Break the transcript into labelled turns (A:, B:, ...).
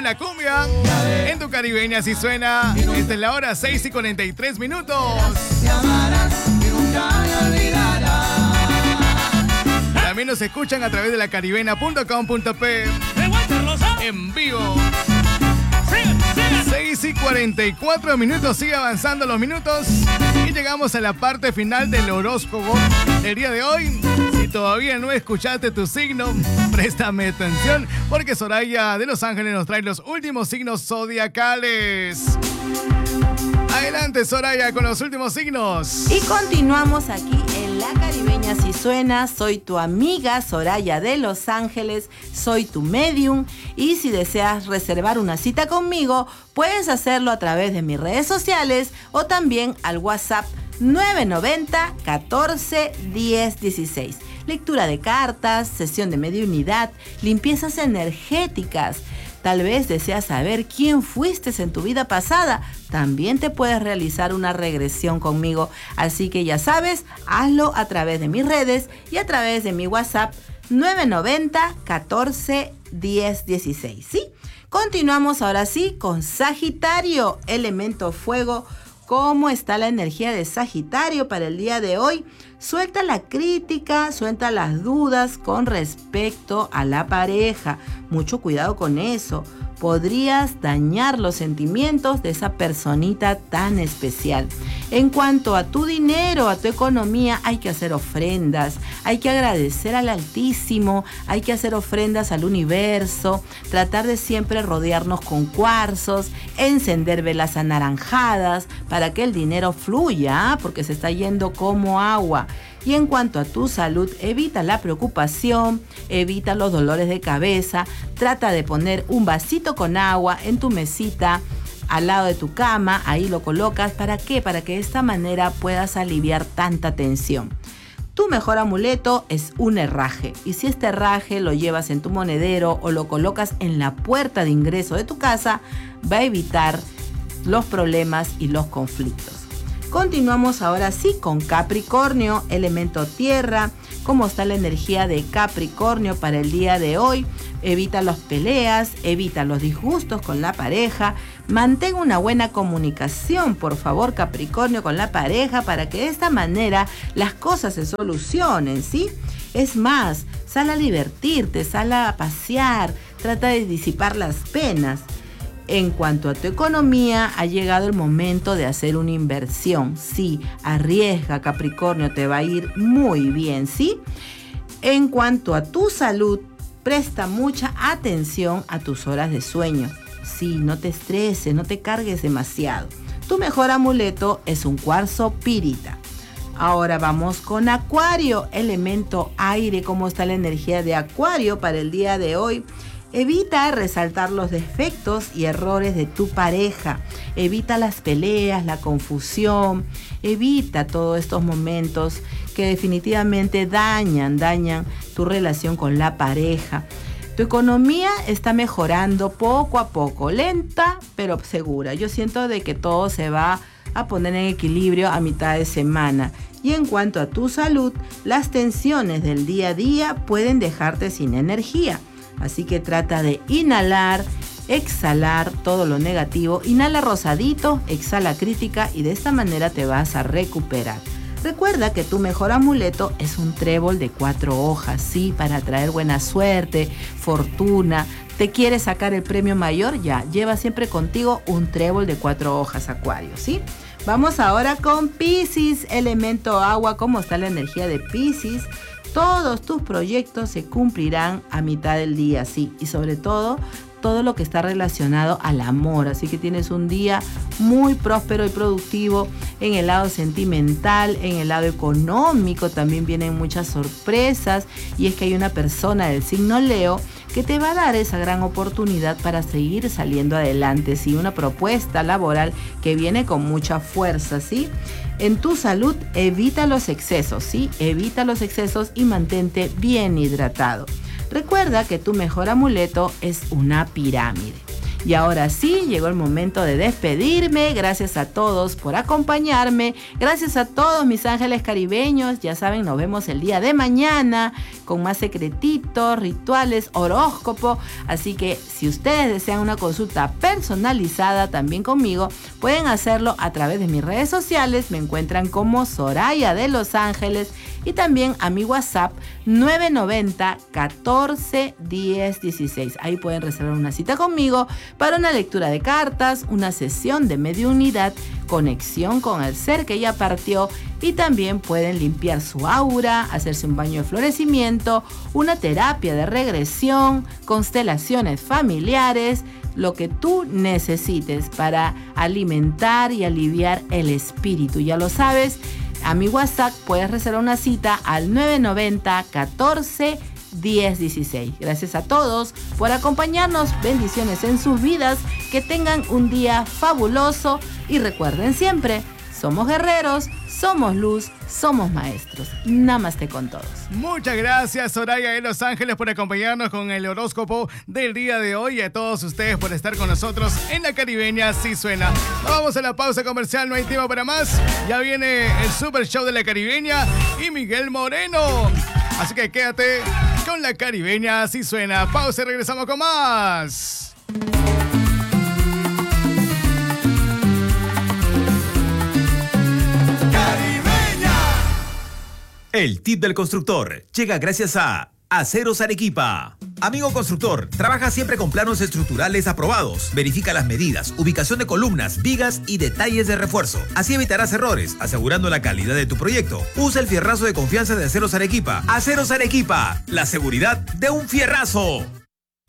A: buena cumbia. En tu caribeña si suena. Esta es la hora 6:43. También nos escuchan a través de la caribena.com.p en vivo. 6:44. Sigue avanzando los minutos y llegamos a la parte final del horóscopo del día de hoy. Si todavía no escuchaste tu signo, préstame atención porque Soraya de Los Ángeles nos trae los últimos signos zodiacales. Adelante, Soraya, con los últimos signos.
B: Y continuamos aquí en La Caribeña Si Suena. Soy tu amiga Soraya de Los Ángeles, soy tu medium. Y si deseas reservar una cita conmigo, puedes hacerlo a través de mis redes sociales o también al WhatsApp 990 14 10 16. Lectura de cartas, sesión de mediunidad, limpiezas energéticas. Tal vez deseas saber quién fuiste en tu vida pasada. También te puedes realizar una regresión conmigo. Así que ya sabes, hazlo a través de mis redes y a través de mi WhatsApp 990 14 10 16. ¿Sí? Continuamos ahora sí con Sagitario, elemento fuego. ¿Cómo está la energía de Sagitario para el día de hoy? Suelta la crítica, suelta las dudas con respecto a la pareja. Mucho cuidado con eso. Podrías dañar los sentimientos de esa personita tan especial. En cuanto a tu dinero, a tu economía, hay que hacer ofrendas. Hay que agradecer al Altísimo. Hay que hacer ofrendas al universo. Tratar de siempre rodearnos con cuarzos. Encender velas anaranjadas para que el dinero fluya, porque se está yendo como agua. Y en cuanto a tu salud, evita la preocupación, evita los dolores de cabeza, trata de poner un vasito con agua en tu mesita al lado de tu cama, ahí lo colocas. ¿Para qué? Para que de esta manera puedas aliviar tanta tensión. Tu mejor amuleto es un herraje, y si este herraje lo llevas en tu monedero o lo colocas en la puerta de ingreso de tu casa, va a evitar los problemas y los conflictos. Continuamos ahora sí con Capricornio, elemento tierra. ¿Cómo está la energía de Capricornio para el día de hoy? Evita las peleas, evita los disgustos con la pareja. Mantén una buena comunicación, por favor, Capricornio, con la pareja para que de esta manera las cosas se solucionen, ¿sí? Es más, sal a divertirte, sal a pasear, trata de disipar las penas. En cuanto a tu economía, ha llegado el momento de hacer una inversión. Sí, arriesga, Capricornio, te va a ir muy bien, ¿sí? En cuanto a tu salud, presta mucha atención a tus horas de sueño. Sí, no te estreses, no te cargues demasiado. Tu mejor amuleto es un cuarzo pirita. Ahora vamos con Acuario, elemento aire. ¿Cómo está la energía de Acuario para el día de hoy? Evita resaltar los defectos y errores de tu pareja. Evita las peleas, la confusión. Evita todos estos momentos que definitivamente dañan tu relación con la pareja. Tu economía está mejorando poco a poco, lenta pero segura. Yo siento de que todo se va a poner en equilibrio a mitad de semana. Y en cuanto a tu salud, las tensiones del día a día pueden dejarte sin energía. Así que trata de inhalar, exhalar todo lo negativo. Inhala rosadito, exhala crítica y de esta manera te vas a recuperar. Recuerda que tu mejor amuleto es un trébol de 4 hojas, ¿sí? Para traer buena suerte, fortuna. ¿Te quieres sacar el premio mayor? Ya, lleva siempre contigo un trébol de 4 hojas, Acuario, ¿sí? Vamos ahora con Piscis, elemento agua. ¿Cómo está la energía de Piscis? Todos tus proyectos se cumplirán a mitad del día, sí, y sobre todo lo que está relacionado al amor. Así que tienes un día muy próspero y productivo en el lado sentimental, en el lado económico también vienen muchas sorpresas, y es que hay una persona del signo Leo que te va a dar esa gran oportunidad para seguir saliendo adelante, ¿sí? Una propuesta laboral que viene con mucha fuerza, ¿sí? En tu salud, evita los excesos, ¿sí? Evita los excesos y mantente bien hidratado. Recuerda que tu mejor amuleto es una pirámide. Y ahora sí, llegó el momento de despedirme. Gracias a todos por acompañarme. Gracias a todos mis ángeles caribeños. Ya saben, nos vemos el día de mañana con más secretitos, rituales, horóscopo. Así que si ustedes desean una consulta personalizada también conmigo, pueden hacerlo a través de mis redes sociales. Me encuentran como Soraya de Los Ángeles y también a mi WhatsApp 990 14 10 16. Ahí pueden reservar una cita conmigo para una lectura de cartas, una sesión de mediunidad, conexión con el ser que ya partió, y también pueden limpiar su aura, hacerse un baño de florecimiento, una terapia de regresión, constelaciones familiares, lo que tú necesites para alimentar y aliviar el espíritu. Ya lo sabes, a mi WhatsApp puedes reservar una cita al 990 14 10 16. Gracias a todos por acompañarnos. Bendiciones en sus vidas. Que tengan un día fabuloso. Y recuerden siempre, somos guerreros, somos luz, somos maestros. Namaste con todos.
A: Muchas gracias, Soraya de Los Ángeles, por acompañarnos con el horóscopo del día de hoy, y a todos ustedes por estar con nosotros en La Caribeña Sí Suena. Vamos a la pausa comercial, no hay tiempo para más. Ya viene el Super Show de La Caribeña y Miguel Moreno. Así que quédate con La Caribeña Sí Suena. Pausa y regresamos con más.
C: El tip del constructor llega gracias a Aceros Arequipa. Amigo constructor, trabaja siempre con planos estructurales aprobados. Verifica las medidas, ubicación de columnas, vigas y detalles de refuerzo. Así evitarás errores, asegurando la calidad de tu proyecto. Usa el fierrazo de confianza de Aceros Arequipa. Aceros Arequipa, la seguridad de un fierrazo.